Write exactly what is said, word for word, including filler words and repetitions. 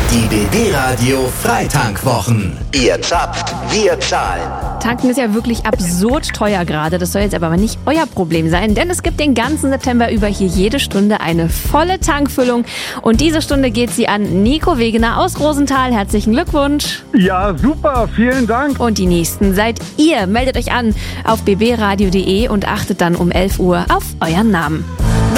Die B B-Radio Freitankwochen. Ihr zapft, wir zahlen. Tanken ist ja wirklich absurd teuer gerade. Das soll jetzt aber nicht euer Problem sein, denn es gibt den ganzen September über hier jede Stunde eine volle Tankfüllung. Und diese Stunde geht sie an Nico Wegener aus Rosenthal. Herzlichen Glückwunsch. Ja, super, vielen Dank. Und die nächsten seid ihr. Meldet euch an auf b b radio punkt d e und achtet dann um elf Uhr auf euren Namen.